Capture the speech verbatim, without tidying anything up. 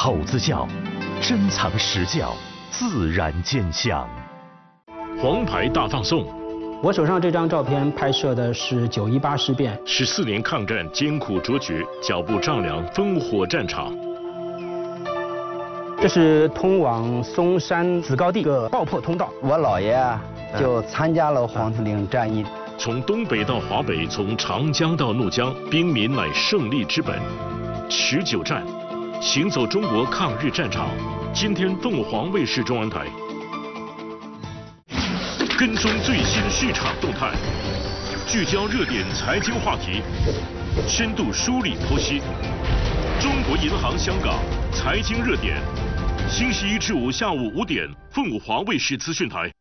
口子窖，珍藏实窖，自然见香。 黄牌大放送。 我手上这张照片拍摄的是九一八事变。 十四年抗战艰苦卓绝，脚步丈量烽火战场。 这是通往松山子高地的爆破通道。 我姥爷啊，就参加了黄土岭战役。 从东北到华北，从长江到怒江，兵民乃胜利之本。持久战，行走中国抗日战场。今天凤凰卫视中文台。跟踪最新市场动态，聚焦热点财经话题，深度梳理剖析。中国银行香港财经热点，星期一至五下午五点，凤凰卫视资讯台。